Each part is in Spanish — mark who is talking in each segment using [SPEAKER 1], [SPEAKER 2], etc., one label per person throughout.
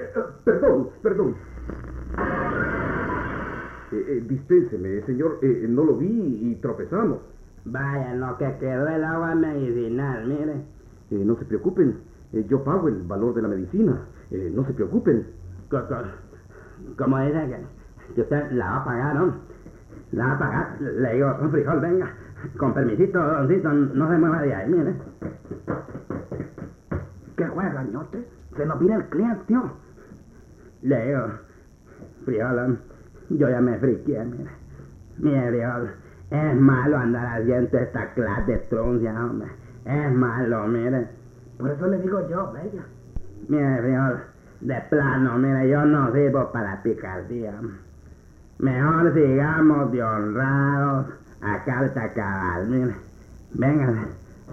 [SPEAKER 1] Perdón. Dispénseme, señor, no lo vi y tropezamos.
[SPEAKER 2] Vaya, en lo que quedó el agua medicinal, mire.
[SPEAKER 1] No se preocupen, yo pago el valor de la medicina. No se preocupen.
[SPEAKER 2] Como dice que usted la va a pagar, ¿no? La va a pagar. Le digo, un frijol, venga. Con permisito, doncito, no se mueva de ahí, mire.
[SPEAKER 3] ¿Qué juega, gañote? Se nos viene el cliente, tío.
[SPEAKER 2] Le digo, frijol, yo ya me friqué, mire. Mire, frijol, es malo andar haciendo esta clase de truncia, hombre. Es malo, mire.
[SPEAKER 3] Por eso le digo yo, bella.
[SPEAKER 2] Mire, frijol, de plano, mire, yo no sirvo para picardía. Mejor sigamos de honrados a carta cabal, mire. Véngase.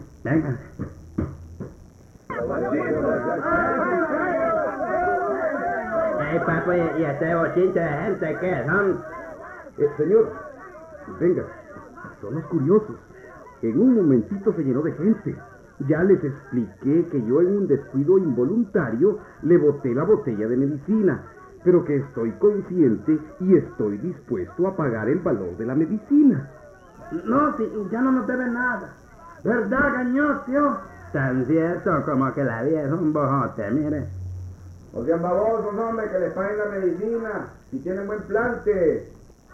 [SPEAKER 2] Ey, papo, ¿y este bochinche de gente qué son?
[SPEAKER 1] Señor, venga, son los curiosos. En un momentito se llenó de gente. Ya les expliqué que yo en un descuido involuntario le boté la botella de medicina, pero que estoy consciente y estoy dispuesto a pagar el valor de la medicina.
[SPEAKER 3] No, si ya no nos debe nada. ¿Verdad, gañón, tío?
[SPEAKER 2] Tan cierto como que la vida es un bojote, mire.
[SPEAKER 1] O sean babosos, hombre, que les paguen la medicina. Si tienen buen plante.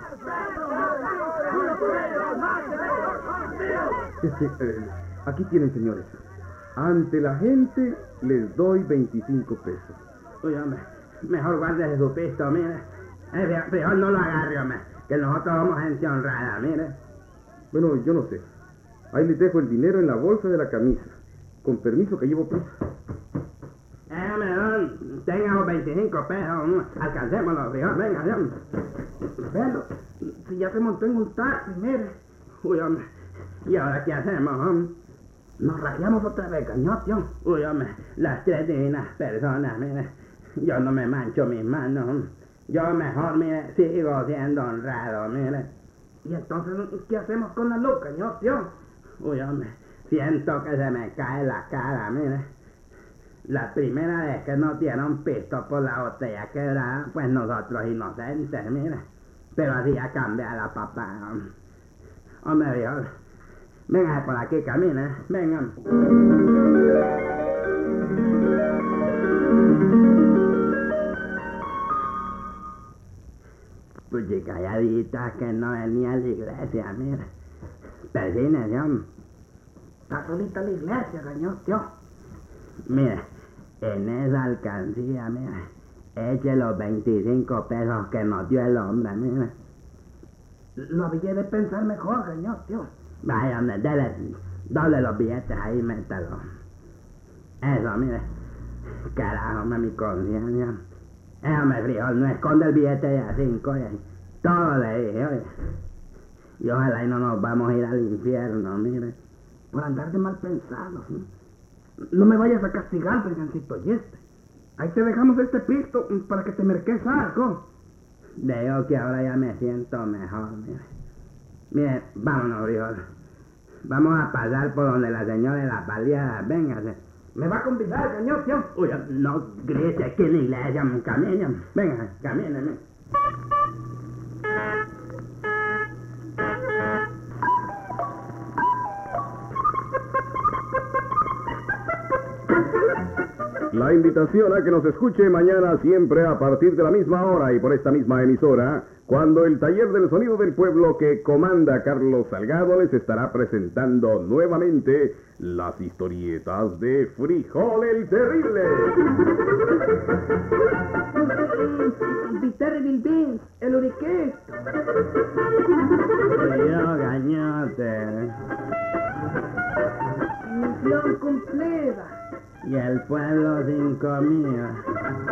[SPEAKER 1] Aquí tienen, señores. Ante la gente les doy 25 pesos.
[SPEAKER 2] Uy, hombre, mejor guárdese su pisto, mire. Frijol no lo agarre, hombre, que nosotros somos gente honrada, mire.
[SPEAKER 1] Bueno, yo no sé. Ahí les dejo el dinero en la bolsa de la camisa. Con permiso que llevo prisa.
[SPEAKER 2] Tengamos 25 pesos, alcancémoslo, frijol, venga, ya.
[SPEAKER 3] Velo, si ya se montó en un taxi, mire.
[SPEAKER 2] Uy, hombre, ¿y ahora qué hacemos, hombre?
[SPEAKER 3] Nos rayamos otra vez, gañón, tío.
[SPEAKER 2] Uy, hombre, las tres divinas personas, mire. Yo no me mancho mis manos. Yo mejor, mire, sigo siendo honrado, mire.
[SPEAKER 3] ¿Y entonces qué hacemos con la luz, gañón, tío?
[SPEAKER 2] Uy, hombre, siento que se me cae la cara, mire. La primera vez que nos dieron pisto por la botella quebrada, pues nosotros inocentes, mire. Pero así ya cambia la papá. Hombre, viejo, venga por aquí, camine, vengan. Pues calladita que no venía a la iglesia, mire. Persínese, hombre.
[SPEAKER 3] Está solita la iglesia, gañón, tío.
[SPEAKER 2] Mire, en esa alcancía, mire, eche los 25 pesos que nos dio el hombre, mire.
[SPEAKER 3] Lo había de pensar mejor, gañón, tío.
[SPEAKER 2] Vaya, hombre, doble los billetes ahí, métalo. Eso, mire. Carajo, hombre, mi conciencia. Hombre, frijol, no esconde el billete de a 5, oye. Todo le dije, oye. Y ojalá y no nos vamos a ir al infierno, mire.
[SPEAKER 3] Por andar de mal pensados, ¿no? No me vayas a castigar, brigancito, y ahí te dejamos este pisto para que te merques algo.
[SPEAKER 2] Digo que ahora ya me siento mejor, mire. Mire, vámonos, frijol. Vamos a pasar por donde la señora de las baleadas, véngase.
[SPEAKER 3] ¿Me va a convidar, gañón, tío?
[SPEAKER 2] Uy, no grite aquí en la iglesia, caminen. Venga, caminen.
[SPEAKER 1] La invitación a que nos escuche mañana siempre a partir de la misma hora y por esta misma emisora, cuando el Taller del Sonido del Pueblo que comanda Carlos Salgado les estará presentando nuevamente las historietas de Frijol el Terrible.
[SPEAKER 3] The Terrible Beans, el Uriqueto.
[SPEAKER 2] Yo, gañote.
[SPEAKER 3] Misión cumplida.
[SPEAKER 2] Y el pueblo sin comida.